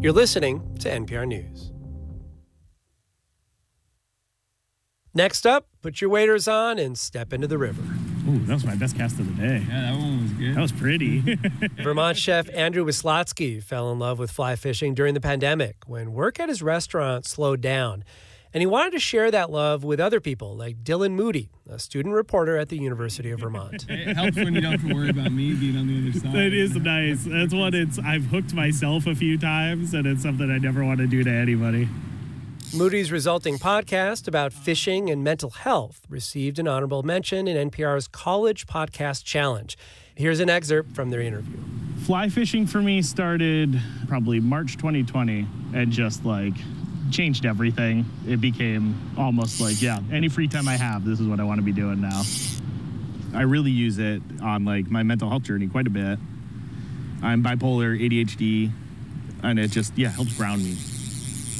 You're listening to NPR News. Next up, put your waders on and step into the river. Ooh, that was my best cast of the day. Yeah, that one was good. That was pretty. Vermont chef Andrew Wislotsky fell in love with fly fishing during the pandemic when work at his restaurant slowed down. And he wanted to share that love with other people like Dylan Moody, a student reporter at the University of Vermont. It helps when you don't have to worry about me being on the other side. It is nice. That's what I've hooked myself a few times, and it's something I never want to do to anybody. Moody's resulting podcast about fishing and mental health received an honorable mention in NPR's College Podcast Challenge. Here's an excerpt from their interview. Fly fishing for me started probably March 2020 and just changed everything. It became almost any free time I have, this is what I want to be doing now. I really use it on my mental health journey quite a bit. I'm bipolar, ADHD, and it just helps ground me.